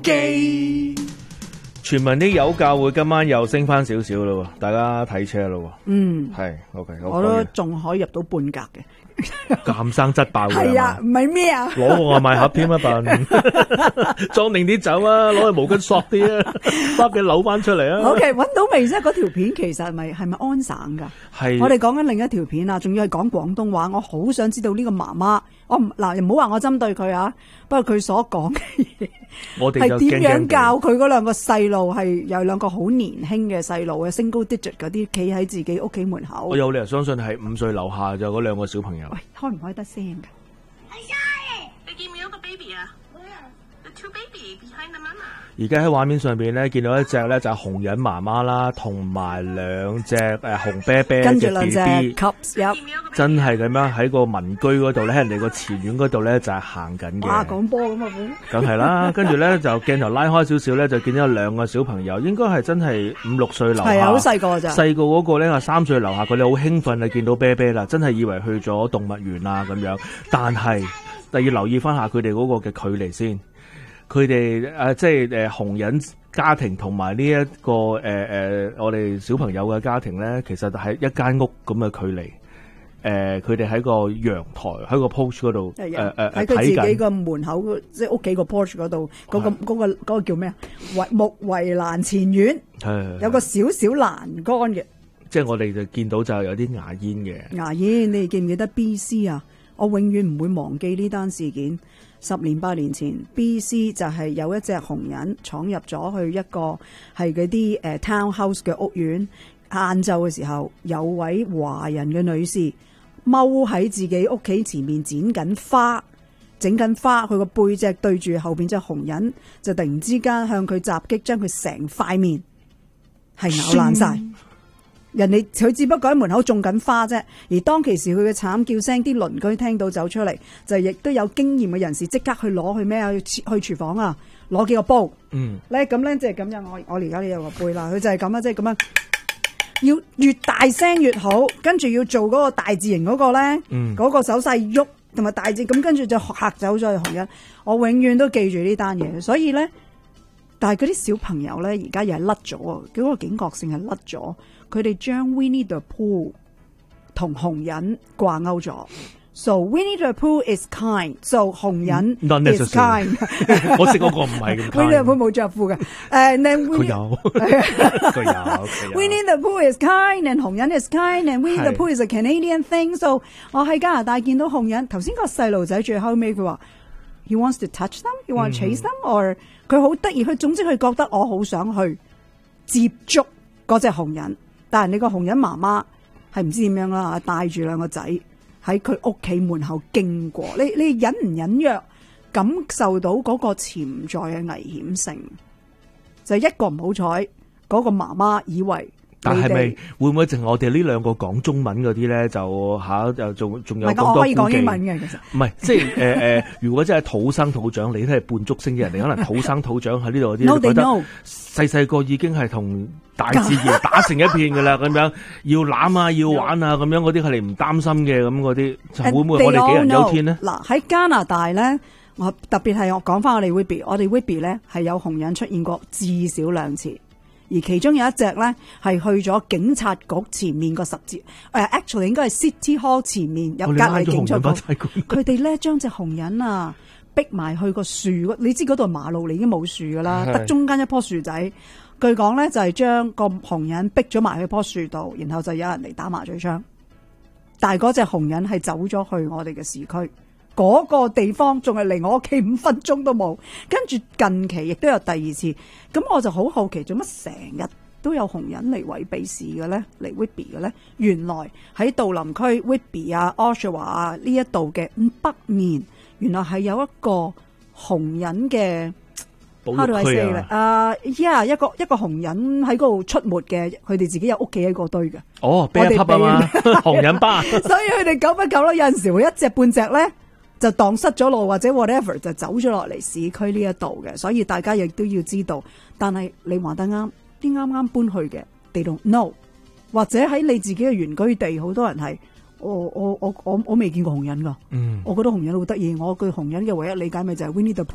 機。全民啲有教會今晚又升翻少少咯，大家睇車咯。係 OK， 我都仲可以入到半格嘅。 鑑生質爆嘅係啊，唔係咩啊？ 攞個外賣盒添一笨，裝定啲酒啊，攞去毛巾索啲啊，翻俾扭翻出嚟啊。 OK， 揾到未啫？嗰條片其實係咪安省㗎？係。我哋講緊另一條片啊，仲要係講廣東話。我好想知道呢個媽媽，嗱，唔好話我針對佢啊。不過佢所講嘅嘢， 我哋就係點樣教佢嗰兩個細路，係有兩個好年輕嘅細路嘅 single digit 嗰啲，企喺自己屋企門口。 我有理由相信係5歲樓下就嗰兩個小朋友。 喂，開唔開得聲㗎？ 你見唔見到個 baby 啊？ The two baby behind the mama。 而家喺畫面上邊咧，見到一隻咧就係紅人媽媽啦，同埋兩隻紅啤啤跟住嘅 B 兩隻 B， cups 真係咁樣喺個民居嗰度咧，人哋個前院嗰度咧就係行緊嘅。 哇，講波咁啊！ 梗係啦，跟住咧就鏡頭拉開少少咧，就見到兩個小朋友，應該係真係5、6歲樓下。 係啊，好細個咋。細個嗰個咧係3歲樓下，佢哋好興奮啊！見到啤啤啦，真係以為去咗動物園啊咁樣，但係要留意翻下佢哋嗰個嘅距離先。佢哋即係紅人家庭同埋呢一個我哋小朋友嘅家庭咧，其實係一間屋咁嘅距離。佢哋喺個陽台喺個 porch 嗰度喺佢自己個門口，即係屋企個 porch 嗰度，嗰個叫咩啊？木圍欄前院有個少少欄杆嘅。 即係我哋就見到就有啲牙煙嘅牙煙。你哋記唔記得 BC 啊？我永遠唔會忘記呢單事件。10年8年前 BC 就係有一隻紅人闖入咗去一個係嗰啲townhouse 嘅屋苑，晏晝嘅時候有位華人嘅女士踎喺自己屋企前面剪緊花，整緊花，佢個背脊對住後邊隻紅人，就突然之間向佢襲擊，將佢成塊面係咬爛晒。人哋佢只不過喺門口種緊花啫，而當其時佢嘅慘叫聲，啲鄰居聽到走出嚟，就亦都有經驗嘅人士即刻去攞去咩啊？去廚房啊，攞幾個煲。咧咁咧即係咁樣，我而家呢有個杯啦，佢就係咁啦，即係咁樣，要越大聲越好，跟住要做嗰個大字形嗰個咧，嗰個手勢喐同埋大字，咁跟住就嚇走咗紅人。我永遠都記住呢單嘢，所以咧，但係嗰啲小朋友咧而家又係甩咗啊，嗰個警覺性係甩咗。佢哋將 Winnie the Pooh 同紅人掛鈎咗 ，so Winnie the Pooh is kind，so 紅人 is kind。 我識嗰個唔係咁 kind。Winnie the Pooh 冇着褲嘅， 佢有，佢有。 Winnie the Pooh is kind，and 紅人 is kind，and Winnie the Pooh is a Canadian thing。so 我喺加拿大見到紅人，頭先個細路仔最後尾佢話 ，he wants to touch them，he wants to chase them，or 佢好得意，佢總之佢覺得我好想去接觸嗰隻紅人。但係你個紅人媽媽係唔知點樣啦，帶住兩個仔喺佢屋企門口經過，你隱唔隱約感受到嗰個潛在嘅危險性？就一個唔好彩，嗰個媽媽以為。 但係咪會唔會淨係我哋呢兩個講中文嗰啲咧？就又仲有咁多顧忌。 我可以講英文嘅，其實唔係，即係如果真係土生土長，你都係半足星嘅人，你可能土生土長喺呢度嗰啲，覺得細個已經係同大自然打成一片噶啦，咁樣要攬啊，要玩啊，咁樣嗰啲係你唔擔心嘅，咁嗰啲就會唔會我哋杞人憂天呢？ 嗱，喺加拿大咧，我特別係我講翻我哋 Whitby 咧係有紅人出現過至少2次。而其中有一隻咧係去咗警察局前面個十字，actually 應該係 City Hall 前面有隔離警察局。佢哋咧將隻紅人啊逼埋去個樹，你知嗰度馬路你已經冇樹噶啦，得中間一棵樹仔。據講咧就係將個紅人逼咗埋去棵樹度，然後就有人嚟打麻醉槍。但係嗰隻紅人係走咗去我哋嘅市區。嗰個地方仲係離我屋企5分鐘都冇，跟住近期亦都有第2次，咁我就好好奇，做乜成日都有紅人嚟惠比市嘅咧，嚟 Whitby 嘅咧？原來喺杜林區 Whitby 啊、Oshawa 啊呢一度嘅北面，原來係有一個紅人嘅保育區一個紅人喺嗰度出沒嘅，佢哋自己有屋企喺嗰堆嘅。 哦，啤一匹啊嘛，紅人巴。 所以佢哋久不久咧，有陣時會一隻半隻咧。就蕩失咗路或者 whatever 就走咗落嚟市區呢一度嘅，所以大家亦都要知道。但係你話得啱，啲啱啱搬去嘅 they don't know， 或者喺你自己嘅原居地，好多人係我未見過紅人噶。我覺得紅人好得意，我對紅人嘅唯一理解咪就係 Winnie the Pooh。